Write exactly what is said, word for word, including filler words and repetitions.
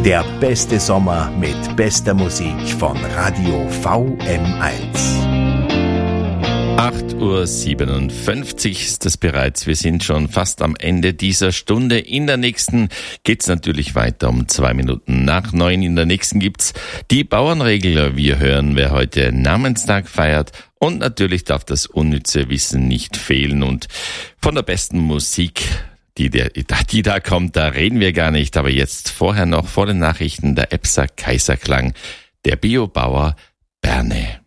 Der beste Sommer mit bester Musik von Radio V M eins. acht Uhr siebenundfünfzig ist es bereits. Wir sind schon fast am Ende dieser Stunde. In der nächsten geht's natürlich weiter um zwei Minuten nach neun. In der nächsten gibt's die Bauernregel. Wir hören, wer heute Namenstag feiert. Und natürlich darf das unnütze Wissen nicht fehlen. Und von der besten Musik, die, der, die da kommt, da reden wir gar nicht. Aber jetzt vorher noch vor den Nachrichten der Epser Kaiserklang, der Biobauer Berne.